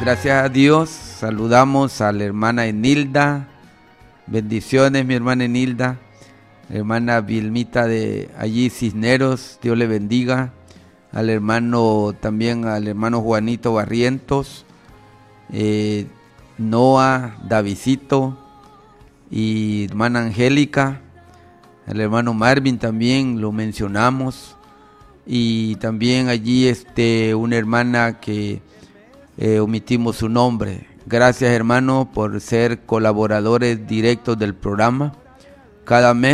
gracias a Dios, saludamos a la hermana Enilda. Bendiciones, mi hermana Enilda. Hermana Vilmita de allí Cisneros, Dios le bendiga. Al hermano Juanito Barrientos, Noah, Davidito y hermana Angélica. Al hermano Marvin también lo mencionamos. Y también allí una hermana que omitimos su nombre. Gracias, hermano, por ser colaboradores directos del programa. Cada mes